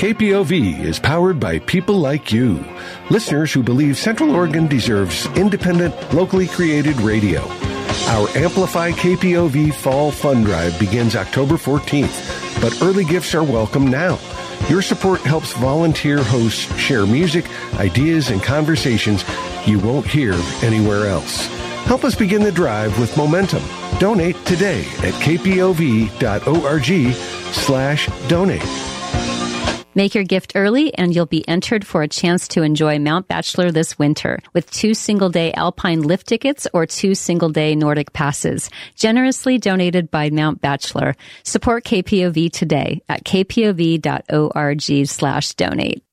KPOV is powered by people like you, listeners who believe Central Oregon deserves independent, locally created radio. Our Amplify KPOV Fall Fund Drive begins October 14th, but early gifts are welcome now. Your support helps volunteer hosts share music, ideas, and conversations you won't hear anywhere else. Help us begin the drive with momentum. Donate today at kpov.org/donate. Make your gift early and you'll be entered for a chance to enjoy Mount Bachelor this winter with 2 single-day Alpine lift tickets or 2 single-day Nordic passes, generously donated by Mount Bachelor. Support KPOV today at kpov.org/donate.